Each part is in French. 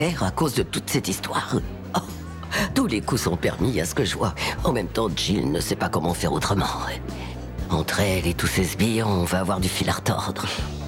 à cause de toute cette histoire. Oh, tous les coups sont permis à ce que je vois. En même temps, Jill ne sait pas comment faire autrement. Entre elle et tous ces sbires, on va avoir du fil à retordre.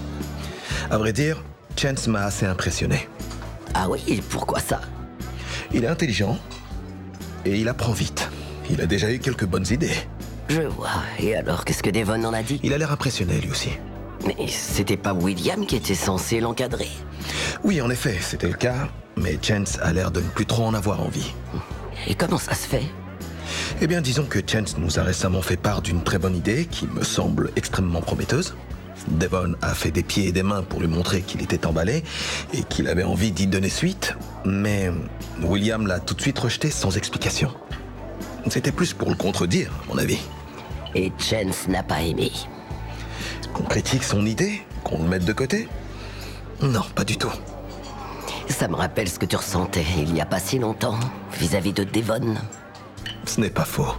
À vrai dire, Chance m'a assez impressionné. Ah oui, pourquoi ça? Il est intelligent et il apprend vite. Il a déjà eu quelques bonnes idées. Je vois. Et alors, qu'est-ce que Devon en a dit? Il a l'air impressionné lui aussi. Mais c'était pas William qui était censé l'encadrer? Oui, en effet, c'était le cas, mais Chance a l'air de ne plus trop en avoir envie. Et comment ça se fait? Eh bien, disons que Chance nous a récemment fait part d'une très bonne idée qui me semble extrêmement prometteuse. Devon a fait des pieds et des mains pour lui montrer qu'il était emballé et qu'il avait envie d'y donner suite, mais William l'a tout de suite rejeté sans explication. C'était plus pour le contredire, à mon avis. Et Chance n'a pas aimé. Qu'on critique son idée? Qu'on le mette de côté? Non, pas du tout. Ça me rappelle ce que tu ressentais il y a pas si longtemps vis-à-vis de Devon. Ce n'est pas faux.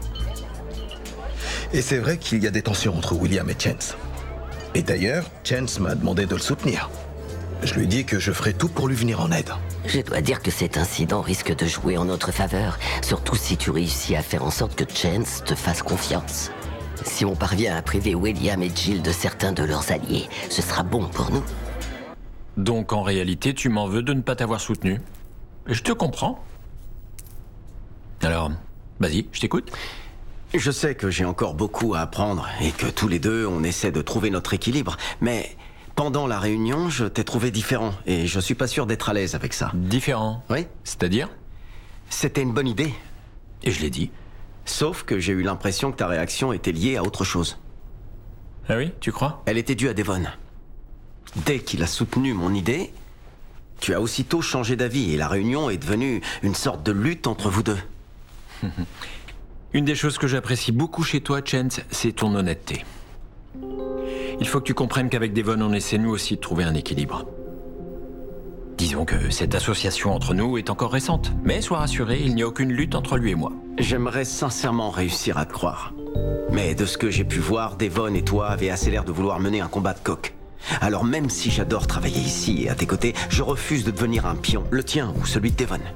Et c'est vrai qu'il y a des tensions entre William et Chance. Et d'ailleurs, Chance m'a demandé de le soutenir. Je lui ai dit que je ferais tout pour lui venir en aide. Je dois dire que cet incident risque de jouer en notre faveur, surtout si tu réussis à faire en sorte que Chance te fasse confiance. Si on parvient à priver William et Jill de certains de leurs alliés, ce sera bon pour nous. Donc en réalité, tu m'en veux de ne pas t'avoir soutenu. Je te comprends. Alors, vas-y, je t'écoute. Je sais que j'ai encore beaucoup à apprendre et que tous les deux, on essaie de trouver notre équilibre. Mais pendant la réunion, je t'ai trouvé différent et je suis pas sûr d'être à l'aise avec ça. Différent? Oui. C'est-à-dire? C'était une bonne idée. Et je l'ai dit. Sauf que j'ai eu l'impression que ta réaction était liée à autre chose. Ah oui, tu crois? Elle était due à Devon. Dès qu'il a soutenu mon idée, tu as aussitôt changé d'avis et la réunion est devenue une sorte de lutte entre vous deux. Une des choses que j'apprécie beaucoup chez toi, Chance, c'est ton honnêteté. Il faut que tu comprennes qu'avec Devon, on essaie nous aussi de trouver un équilibre. Disons que cette association entre nous est encore récente, mais sois rassuré, il n'y a aucune lutte entre lui et moi. J'aimerais sincèrement réussir à te croire. Mais de ce que j'ai pu voir, Devon et toi avaient assez l'air de vouloir mener un combat de coq. Alors même si j'adore travailler ici et à tes côtés, je refuse de devenir un pion, le tien ou celui de Devon.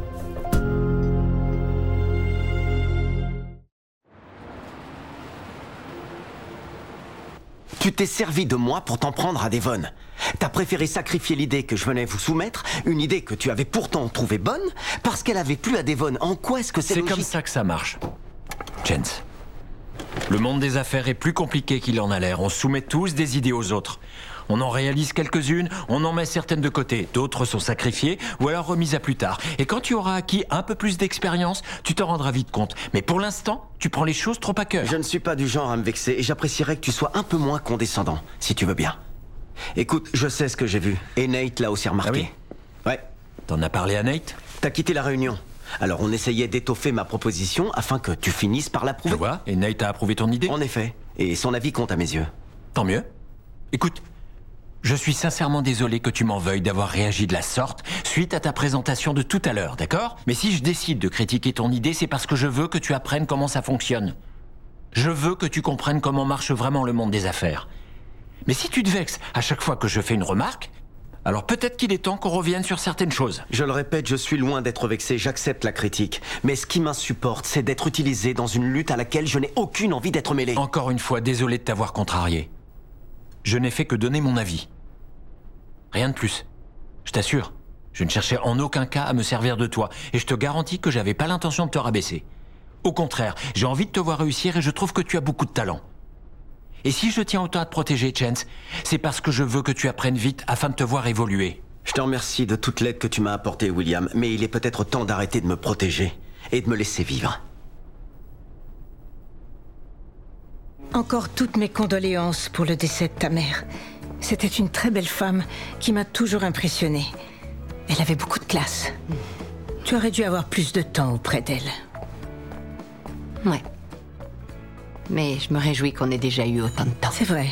Tu t'es servi de moi pour t'en prendre à Devon. T'as préféré sacrifier l'idée que je venais vous soumettre, une idée que tu avais pourtant trouvée bonne, parce qu'elle avait plu à Devon. En quoi est-ce que c'est logique? C'est comme ça que ça marche. Chance. Le monde des affaires est plus compliqué qu'il en a l'air. On soumet tous des idées aux autres. On en réalise quelques-unes, on en met certaines de côté. D'autres sont sacrifiées ou alors remises à plus tard. Et quand tu auras acquis un peu plus d'expérience, tu t'en rendras vite compte. Mais pour l'instant, tu prends les choses trop à cœur. Je ne suis pas du genre à me vexer et j'apprécierais que tu sois un peu moins condescendant, si tu veux bien. Écoute, je sais ce que j'ai vu. Et Nate l'a aussi remarqué. Ah oui? Ouais. T'en as parlé à Nate? T'as quitté la réunion. Alors on essayait d'étoffer ma proposition afin que tu finisses par l'approuver. Tu vois, et Nate a approuvé ton idée? En effet. Et son avis compte à mes yeux. Tant mieux. Écoute, je suis sincèrement désolé que tu m'en veuilles d'avoir réagi de la sorte suite à ta présentation de tout à l'heure, d'accord? Mais si je décide de critiquer ton idée, c'est parce que je veux que tu apprennes comment ça fonctionne. Je veux que tu comprennes comment marche vraiment le monde des affaires. Mais si tu te vexes à chaque fois que je fais une remarque, alors peut-être qu'il est temps qu'on revienne sur certaines choses. Je le répète, je suis loin d'être vexé, j'accepte la critique. Mais ce qui m'insupporte, c'est d'être utilisé dans une lutte à laquelle je n'ai aucune envie d'être mêlé. Encore une fois, désolé de t'avoir contrarié. Je n'ai fait que donner mon avis. Rien de plus. Je t'assure, je ne cherchais en aucun cas à me servir de toi. Et je te garantis que j'avais pas l'intention de te rabaisser. Au contraire, j'ai envie de te voir réussir et je trouve que tu as beaucoup de talent. Et si je tiens autant à te protéger, Chance, c'est parce que je veux que tu apprennes vite afin de te voir évoluer. Je te remercie de toute l'aide que tu m'as apportée, William, mais il est peut-être temps d'arrêter de me protéger et de me laisser vivre. Encore toutes mes condoléances pour le décès de ta mère. C'était une très belle femme qui m'a toujours impressionnée. Elle avait beaucoup de classe. Tu aurais dû avoir plus de temps auprès d'elle. Ouais. Mais je me réjouis qu'on ait déjà eu autant de temps. C'est vrai.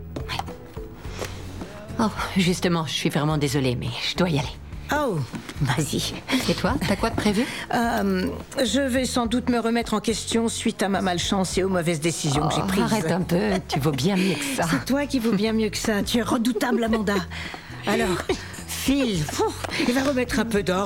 Oh, justement, je suis vraiment désolée, mais je dois y aller. Oh, Vas-y. Et toi, t'as quoi de prévu? je vais sans doute me remettre en question suite à ma malchance et aux mauvaises décisions que j'ai prises. Arrête un peu, tu vaux bien mieux que ça. C'est toi qui vaux bien mieux que ça. Tu es redoutable, Amanda. Alors, file. Il va remettre un peu d'ordre.